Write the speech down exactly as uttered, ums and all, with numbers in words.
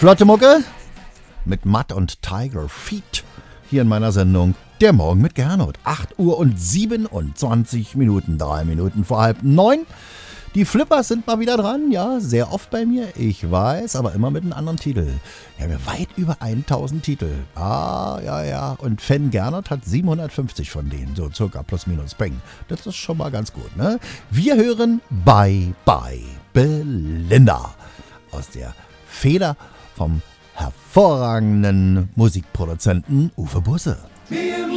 Flotte Mucke mit Matt und Tiger Feet hier in meiner Sendung Der Morgen mit Gernot. acht Uhr und siebenundzwanzig Minuten, drei Minuten vor halb neun. Die Flippers sind mal wieder dran, ja, sehr oft bei mir, ich weiß, aber immer mit einem anderen Titel. Wir haben ja weit über tausend Titel. Ah, ja, ja. Und Fan Gernot hat siebenhundertfünfzig von denen, so circa plus minus peng. Das ist schon mal ganz gut, ne? Wir hören Bye Bye Belinda aus der Feder vom hervorragenden Musikproduzenten Uwe Busse.